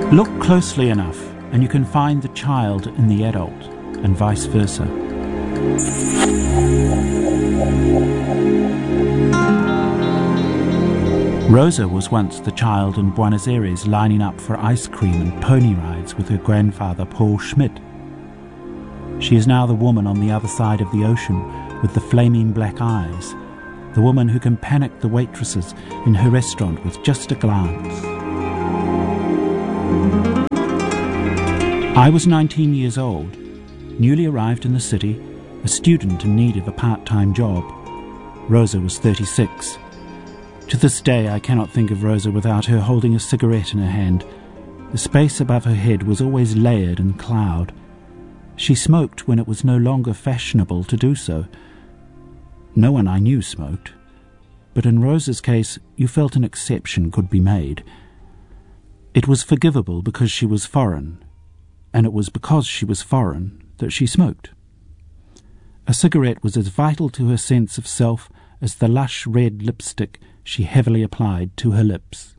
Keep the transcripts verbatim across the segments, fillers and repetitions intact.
Look closely enough and you can find the child in the adult, and vice versa. Rosa was once the child in Buenos Aires lining up for ice cream and pony rides with her grandfather Paul Schmidt. She is now the woman on the other side of the ocean with the flaming black eyes, the woman who can panic the waitresses in her restaurant with just a glance. I was nineteen years old, newly arrived in the city, a student in need of a part-time job. Rosa was thirty-six. To this day I cannot think of Rosa without her holding a cigarette in her hand. The space above her head was always layered in cloud. She smoked when it was no longer fashionable to do so. No one I knew smoked, but in Rosa's case you felt an exception could be made. It was forgivable because she was foreign, and it was because she was foreign that she smoked. A cigarette was as vital to her sense of self as the lush red lipstick she heavily applied to her lips.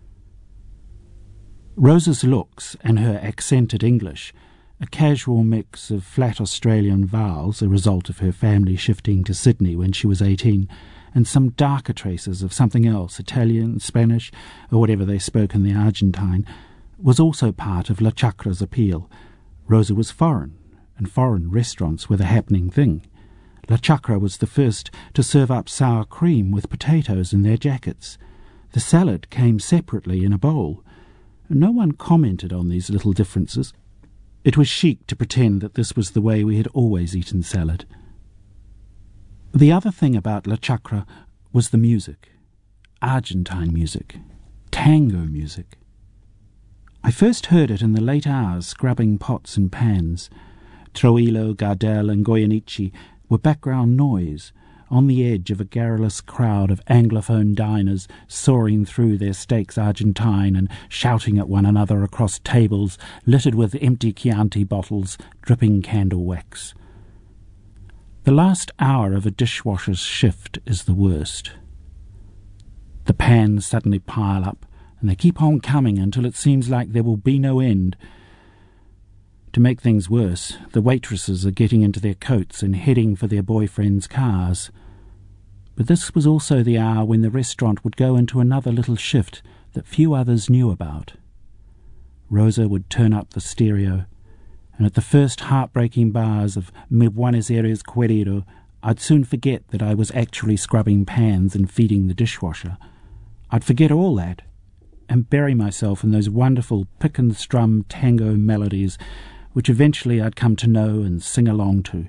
Rosa's looks and her accented English, a casual mix of flat Australian vowels, a result of her family shifting to Sydney when she was eighteen, and some darker traces of something else, Italian, Spanish, or whatever they spoke in the Argentine, was also part of La Chacra's appeal. Rosa was foreign, and foreign restaurants were the happening thing. La Chacra was the first to serve up sour cream with potatoes in their jackets. The salad came separately in a bowl. No one commented on these little differences. It was chic to pretend that this was the way we had always eaten salad. The other thing about La Chacra was the music. Argentine music. Tango music. I first heard it in the late hours scrubbing pots and pans. Troilo, Gardel and Goyeneche were background noise, on the edge of a garrulous crowd of Anglophone diners soaring through their steaks Argentine and shouting at one another across tables littered with empty Chianti bottles dripping candle wax. The last hour of a dishwasher's shift is the worst. The pans suddenly pile up, and they keep on coming until it seems like there will be no end. To make things worse, the waitresses are getting into their coats and heading for their boyfriends' cars. But this was also the hour when the restaurant would go into another little shift that few others knew about. Rosa would turn up the stereo, and at the first heartbreaking bars of Mi Buenos Aires Querido, I'd soon forget that I was actually scrubbing pans and feeding the dishwasher. I'd forget all that, and bury myself in those wonderful pick-and-strum tango melodies which eventually I'd come to know and sing along to.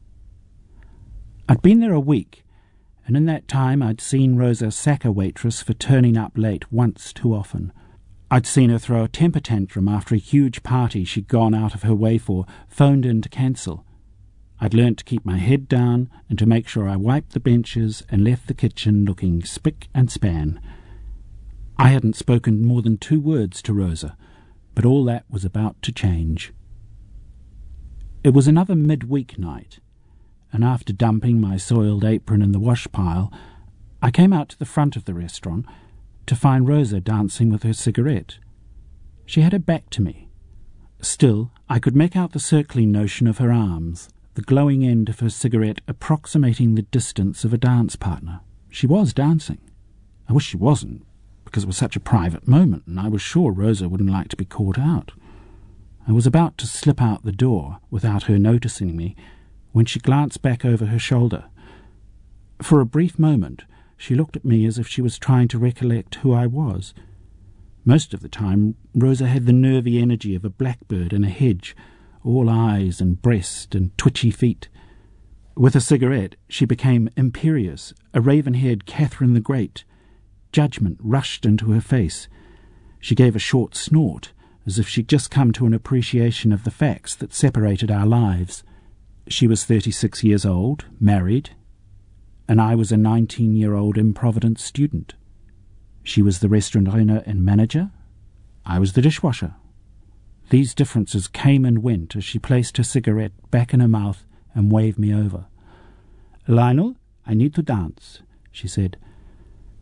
I'd been there a week, and in that time I'd seen Rosa sack a waitress for turning up late once too often. I'd seen her throw a temper tantrum after a huge party she'd gone out of her way for, phoned in to cancel. I'd learnt to keep my head down and to make sure I wiped the benches and left the kitchen looking spick and span. I hadn't spoken more than two words to Rosa, but all that was about to change. It was another midweek night, and after dumping my soiled apron in the wash pile, I came out to the front of the restaurant to find Rosa dancing with her cigarette. She had her back to me. Still, I could make out the circling notion of her arms, the glowing end of her cigarette approximating the distance of a dance partner. She was dancing. I wish she wasn't, because it was such a private moment, and I was sure Rosa wouldn't like to be caught out. I was about to slip out the door without her noticing me when she glanced back over her shoulder. For a brief moment she looked at me as if she was trying to recollect who I was. Most of the time Rosa had the nervy energy of a blackbird in a hedge, all eyes and breast and twitchy feet. With a cigarette she became imperious, a raven-haired Catherine the Great. Judgment rushed into her face. She gave a short snort, as if she'd just come to an appreciation of the facts that separated our lives. She was thirty-six years old, married, and I was a nineteen-year-old improvident student. She was the restaurant owner and manager. I was the dishwasher. These differences came and went as she placed her cigarette back in her mouth and waved me over. "Lionel, I need to dance," she said.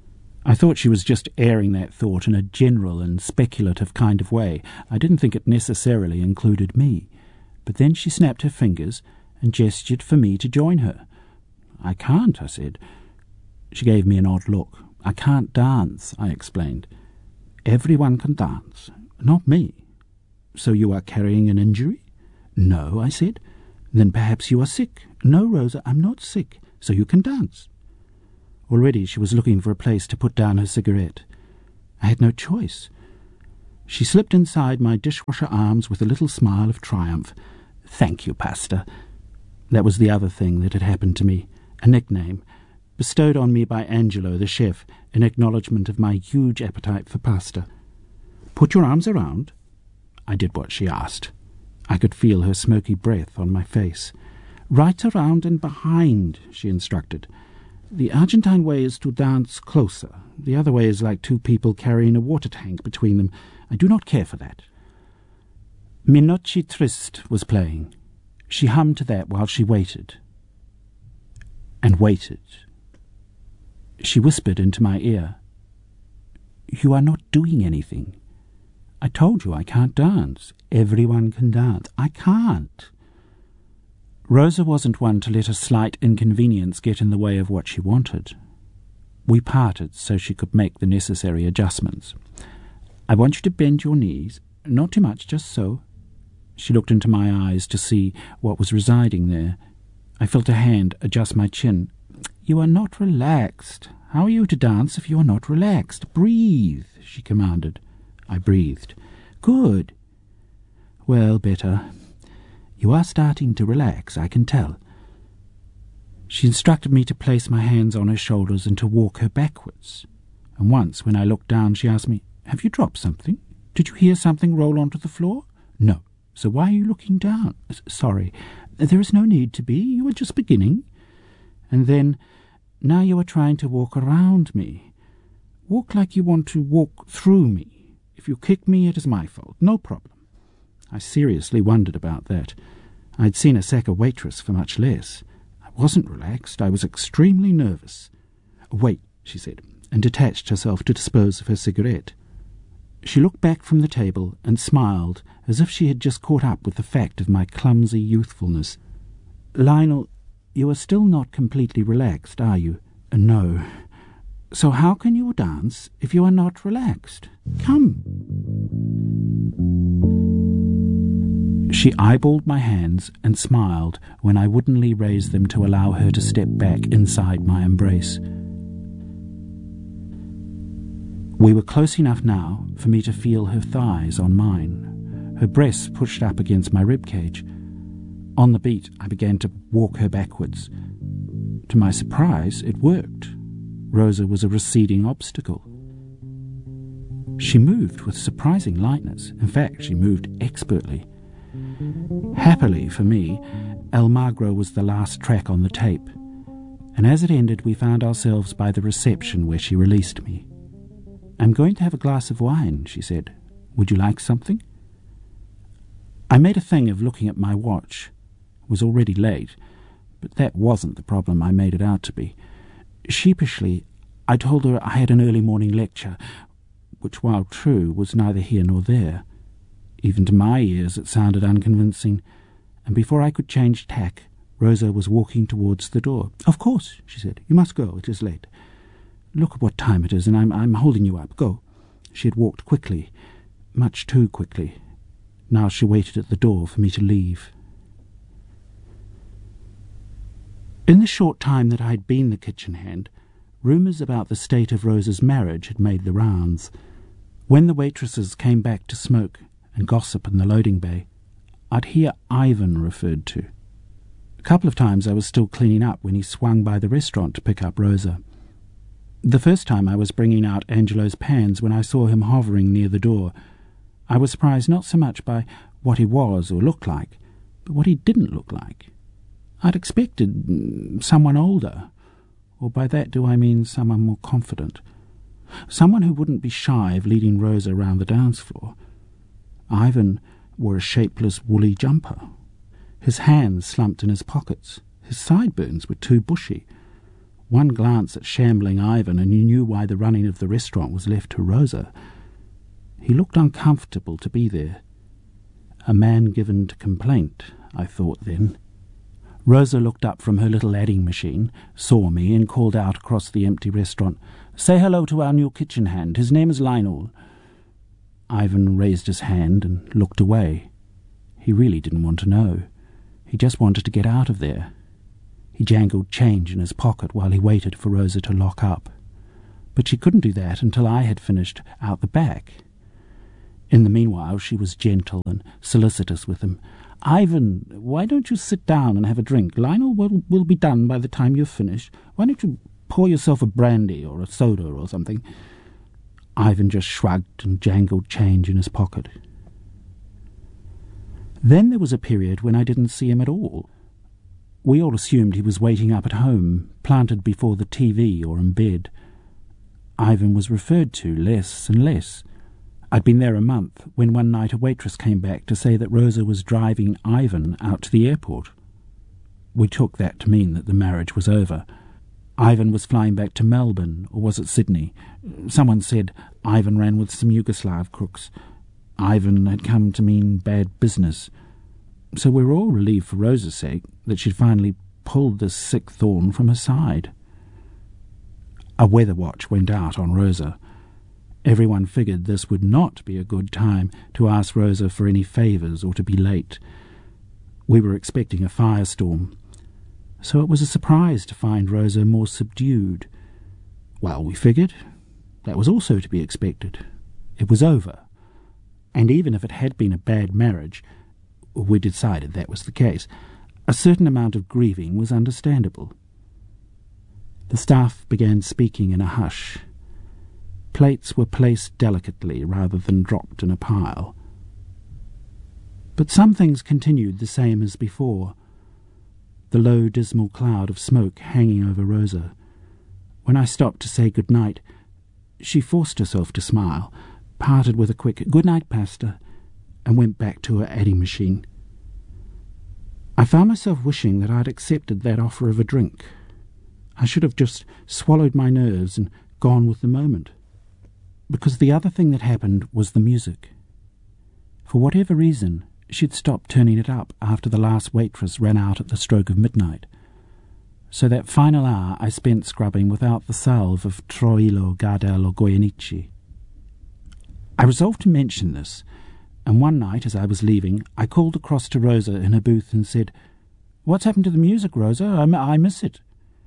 I thought she was just airing that thought in a general and speculative kind of way. I didn't think it necessarily included me. But then she snapped her fingers and gestured for me to join her. "I can't," I said. She gave me an odd look. "I can't dance," I explained. "Everyone can dance, not me." "So you are carrying an injury?" "No," I said. "Then perhaps you are sick." "No, Rosa, I'm not sick, so you can dance." Already she was looking for a place to put down her cigarette. I had no choice. She slipped inside my dishwasher arms with a little smile of triumph. "Thank you, Pasta." That was the other thing that had happened to me, a nickname, bestowed on me by Angelo, the chef, in acknowledgement of my huge appetite for pasta. "Put your arms around." I did what she asked. I could feel her smoky breath on my face. "Right around and behind," she instructed. "The Argentine way is to dance closer. The other way is like two people carrying a water tank between them. I do not care for that." Mi Noche Triste was playing. She hummed to that while she waited. And waited. She whispered into my ear, "You are not doing anything. I told you I can't dance. Everyone can dance. I can't." Rosa wasn't one to let a slight inconvenience get in the way of what she wanted. We parted so she could make the necessary adjustments. "I want you to bend your knees. Not too much, just so." She looked into my eyes to see what was residing there. I felt a hand adjust my chin. "You are not relaxed. How are you to dance if you are not relaxed? Breathe," she commanded. I breathed. "Good. Well, better. You are starting to relax, I can tell." She instructed me to place my hands on her shoulders and to walk her backwards. And once, when I looked down, she asked me, "Have you dropped something? Did you hear something roll onto the floor?" "No. So why are you looking down?" "Sorry. There is no need to be. You are just beginning." And then, "Now you are trying to walk around me. Walk like you want to walk through me. If you kick me, it is my fault. No problem." I seriously wondered about that. I'd seen her sack a waitress for much less. I wasn't relaxed. I was extremely nervous. "Wait," she said, and detached herself to dispose of her cigarette. She looked back from the table and smiled as if she had just caught up with the fact of my clumsy youthfulness. "Lionel, you are still not completely relaxed, are you?" "No." "So how can you dance if you are not relaxed? Come." She eyeballed my hands and smiled when I woodenly raised them to allow her to step back inside my embrace. We were close enough now for me to feel her thighs on mine, her breasts pushed up against my ribcage. On the beat, I began to walk her backwards. To my surprise, it worked. Rosa was a receding obstacle. She moved with surprising lightness. In fact, she moved expertly. Happily for me, Almagro was the last track on the tape, and as it ended we found ourselves by the reception where she released me. "I'm going to have a glass of wine," she said. "Would you like something?" I made a thing of looking at my watch. It was already late, but that wasn't the problem I made it out to be. Sheepishly, I told her I had an early morning lecture, which, while true, was neither here nor there. Even to my ears it sounded unconvincing, and before I could change tack, Rosa was walking towards the door. "Of course," she said. "You must go. It is late. Look at what time it is, and I'm, I'm holding you up. Go." She had walked quickly, much too quickly. Now she waited at the door for me to leave. In the short time that I had been the kitchen hand, rumours about the state of Rosa's marriage had made the rounds. When the waitresses came back to smoke and gossip in the loading bay, I'd hear Ivan referred to. A couple of times I was still cleaning up when he swung by the restaurant to pick up Rosa. The first time I was bringing out Angelo's pans when I saw him hovering near the door. I was surprised not so much by what he was or looked like, but what he didn't look like. I'd expected someone older, or by that do I mean someone more confident. Someone who wouldn't be shy of leading Rosa around the dance floor. Ivan wore a shapeless woolly jumper. His hands slumped in his pockets. His sideburns were too bushy. One glance at shambling Ivan and you knew why the running of the restaurant was left to Rosa. He looked uncomfortable to be there. A man given to complaint, I thought then. Rosa looked up from her little adding machine, saw me, and called out across the empty restaurant, "Say hello to our new kitchen hand. His name is Lionel." Ivan raised his hand and looked away. He really didn't want to know. He just wanted to get out of there. He jangled change in his pocket while he waited for Rosa to lock up. But she couldn't do that until I had finished out the back. In the meanwhile, she was gentle and solicitous with him. "Ivan, why don't you sit down and have a drink? Lionel will, will be done by the time you've finished. Why don't you pour yourself a brandy or a soda or something?" Ivan just shrugged and jangled change in his pocket. Then there was a period when I didn't see him at all. We all assumed he was waiting up at home, planted before the T V or in bed. Ivan was referred to less and less. I'd been there a month when one night a waitress came back to say that Rosa was driving Ivan out to the airport. We took that to mean that the marriage was over. Ivan was flying back to Melbourne, or was it Sydney? Someone said Ivan ran with some Yugoslav crooks. Ivan had come to mean bad business. So we were all relieved for Rosa's sake that she'd finally pulled this sick thorn from her side. A weather watch went out on Rosa. Everyone figured this would not be a good time to ask Rosa for any favours or to be late. We were expecting a firestorm, so it was a surprise to find Rosa more subdued. Well, we figured that was also to be expected. It was over, and even if it had been a bad marriage, we decided that was the case, a certain amount of grieving was understandable. The staff began speaking in a hush. Plates were placed delicately rather than dropped in a pile. But some things continued the same as before. The low, dismal cloud of smoke hanging over Rosa. When I stopped to say good night, she forced herself to smile, parted with a quick "Good night, Pastor," and went back to her adding machine. I found myself wishing that I'd accepted that offer of a drink. I should have just swallowed my nerves and gone with the moment. Because the other thing that happened was the music. For whatever reason, she'd stopped turning it up after the last waitress ran out at the stroke of midnight. So that final hour I spent scrubbing without the salve of Troilo, Gardel or Goyeneche. I resolved to mention this, and one night as I was leaving, I called across to Rosa in her booth and said, "What's happened to the music, Rosa? I, I miss it."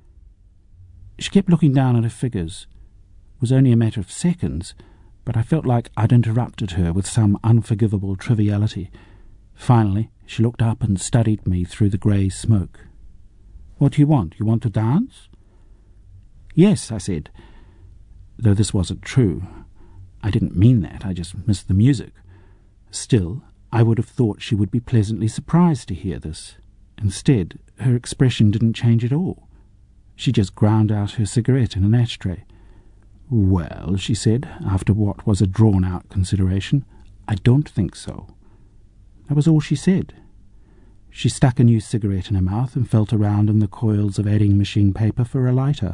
She kept looking down at her figures. It was only a matter of seconds, but I felt like I'd interrupted her with some unforgivable triviality. Finally, she looked up and studied me through the grey smoke. "What do you want? You want to dance?" "Yes," I said, though this wasn't true. I didn't mean that, I just missed the music. Still, I would have thought she would be pleasantly surprised to hear this. Instead, her expression didn't change at all. She just ground out her cigarette in an ashtray. "Well," she said, after what was a drawn-out consideration, "I don't think so." That was all she said. She stuck a new cigarette in her mouth and felt around in the coils of adding machine paper for a lighter.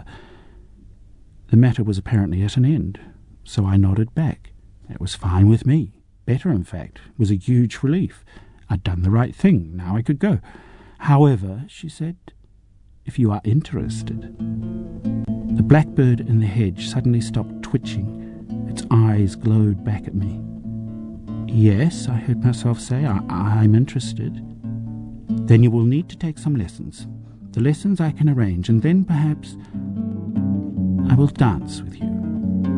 The matter was apparently at an end, so I nodded back. It was fine with me. Better, in fact. It was a huge relief. I'd done the right thing. Now I could go. "However," she said, "if you are interested." The blackbird in the hedge suddenly stopped twitching. Its eyes glowed back at me. "Yes," I heard myself say, I- I'm interested." "Then you will need to take some lessons. The lessons I can arrange, and then perhaps I will dance with you."